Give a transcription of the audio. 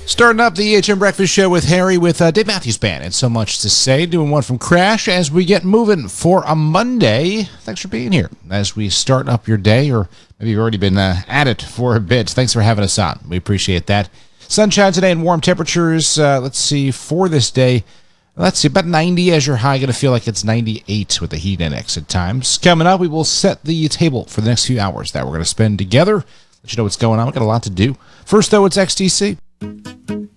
Starting up the EHM Breakfast Show with Harry with Dave Matthews Band and So Much to Say. Doing one from Crash as we get moving for a Monday. Thanks for being here as we start up your day, or maybe you've already been at it for a bit. Thanks for having us on. We appreciate that. Sunshine today and warm temperatures. Let's see, for this day, let's see, about 90 as your high. Going to feel like it's 98 with the heat index at times. Coming up, we will set the table for the next few hours that we're going to spend together. Let you know what's going on. We've got a lot to do. First, though, it's XTC.